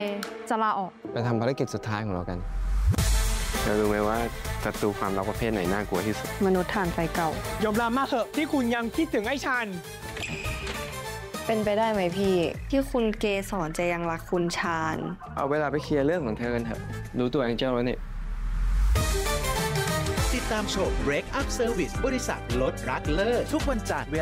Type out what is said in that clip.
จะลาออกไปทำภารกิจสุดท้ายของเรากันเรารู้ไหมว่าศัตรูความรักประเภทไหนน่ากลัวที่สุดมนุษย์ถ่านไฟเก่ายอมรับมาเถอะที่คุณยังคิดถึงไอ้ชันเป็นไปได้ไหมพี่ที่คุณเกสรจะยังรักคุณชาญเอาเวลาไปเคลียร์เรื่องของเธอกันเถอะรู้ตัวแองเจิลแล้วนี่ติดตามชม Break Up Service บริษัทลดรักเลิศทุกวันจันทร์